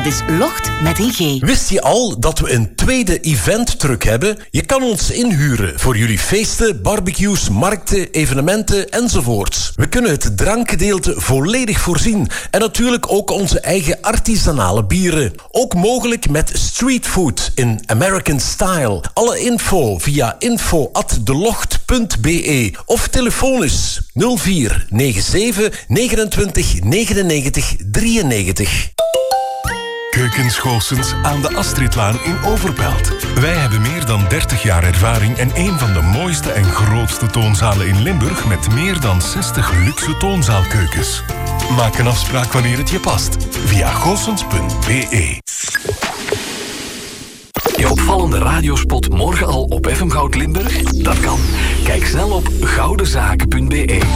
Dat is Locht met een G. Wist je al dat we een tweede eventtruck hebben? Je kan ons inhuren voor jullie feesten, barbecues, markten, evenementen enzovoorts. We kunnen het drankgedeelte volledig voorzien en natuurlijk ook onze eigen artisanale bieren. Ook mogelijk met streetfood in American style. Alle info via info@delocht.be of telefonisch 04 97 29 99 93. Keukens Goossens aan de Astridlaan in Overpelt. Wij hebben meer dan 30 jaar ervaring en een van de mooiste en grootste toonzalen in Limburg met meer dan 60 luxe toonzaalkeukens. Maak een afspraak wanneer het je past via goossens.be. Je opvallende radiospot morgen al op FM Goud Limburg? Dat kan. Kijk snel op goudenzaken.be.